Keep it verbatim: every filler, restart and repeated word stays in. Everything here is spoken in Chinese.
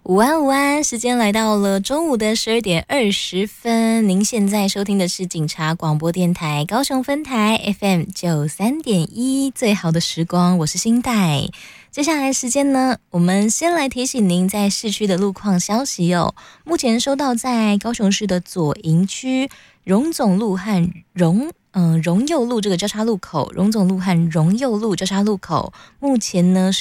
午安午安，时间来到了中午的十二点二十分。您现在收听的是警察广播电台高雄分台 F M 九三点一，最好的时光，我是新代。接下来时间呢，我们先来提醒您在市区的路况消息哦。目前收到在高雄市的左营区荣总路和荣嗯荣佑路这个交叉路口，荣总路和荣佑路交叉路口，目前呢